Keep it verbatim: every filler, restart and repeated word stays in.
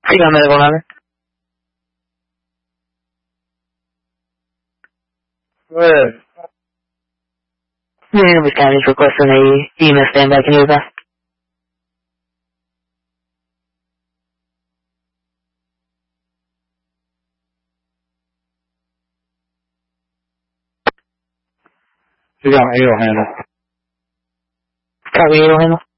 Dígame de volada. Good. Your number county is requesting a E M S standby. Can you advise? She's on A O handle. Copy, you handle.